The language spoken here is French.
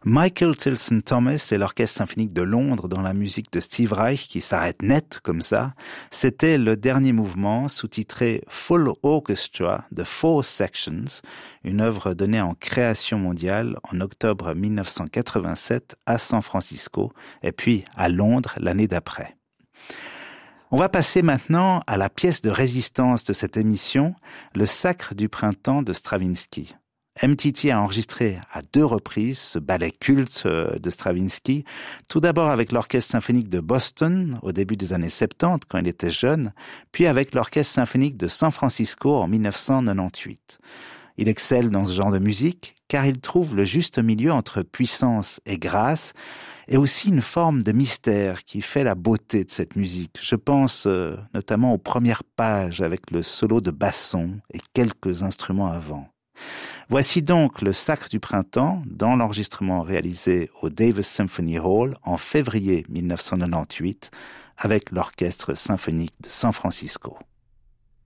Michael Tilson Thomas et l'Orchestre symphonique de Londres dans la musique de Steve Reich qui s'arrête net comme ça, c'était le dernier mouvement sous-titré Full Orchestra de Four Sections, une œuvre donnée en création mondiale en octobre 1987 à San Francisco et puis à Londres l'année d'après. On va passer maintenant à la pièce de résistance de cette émission, le Sacre du printemps de Stravinsky. MTT a enregistré à 2 reprises ce ballet culte de Stravinsky, tout d'abord avec l'Orchestre symphonique de Boston au début des années 70 quand il était jeune, puis avec l'Orchestre symphonique de San Francisco en 1998. Il excelle dans ce genre de musique car il trouve le juste milieu entre puissance et grâce et aussi une forme de mystère qui fait la beauté de cette musique. Je pense notamment aux premières pages avec le solo de basson et quelques instruments avant. Voici donc le Sacre du printemps dans l'enregistrement réalisé au Davis Symphony Hall en février 1998 avec l'Orchestre symphonique de San Francisco.